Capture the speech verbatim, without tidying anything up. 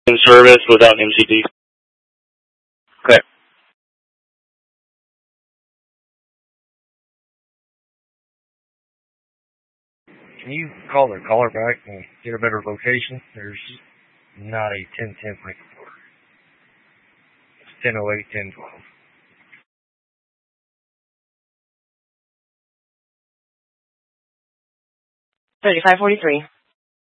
in service without M C D. Okay. Can you call the caller back and get a better location? There's not a ten ten link for it. It's ten oh eight, ten twelve. thirty-five forty-three.